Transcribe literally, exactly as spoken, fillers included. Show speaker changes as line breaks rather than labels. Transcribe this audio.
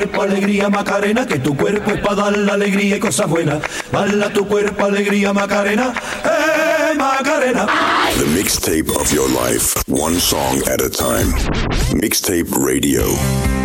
cuerpo, alegría, Macarena, que tu cuerpo es para dar la alegría y cosas buenas. Bala tu cuerpo, alegría, Macarena, eh, Macarena.
The mixtape of your life, one song at a time. Mixtape Radio.